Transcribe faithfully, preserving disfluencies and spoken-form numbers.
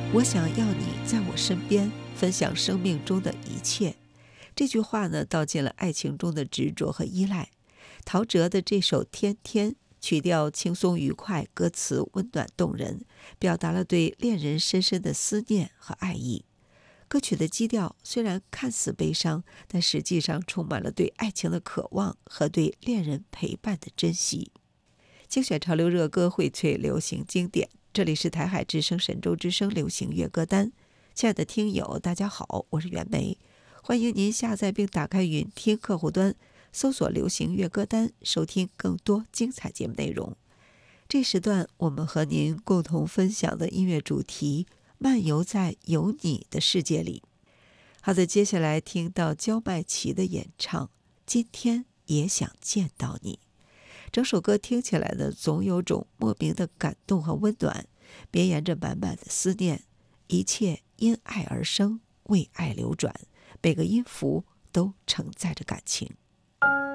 我想要你在我身边，分享生命中的一切。这句话呢，道尽了爱情中的执着和依赖。陶喆的这首《天天》，曲调轻松愉快，歌词温暖动人，表达了对恋人深深的思念和爱意。歌曲的基调虽然看似悲伤，但实际上充满了对爱情的渴望和对恋人陪伴的珍惜。精选潮流热歌，荟萃流行经典，这里是台海之声神州之声流行乐歌单。亲爱的听友大家好，我是袁梅，欢迎您下载并打开云听客户端，搜索流行乐歌单，收听更多精彩节目内容。这时段我们和您共同分享的音乐主题，漫游在有你的世界里。好的，接下来听到焦麦琪的演唱，今天也想见到你。整首歌听起来呢，总有种莫名的感动和温暖，绵延着满满的思念，一切因爱而生，为爱流转，每个音符都承载着感情。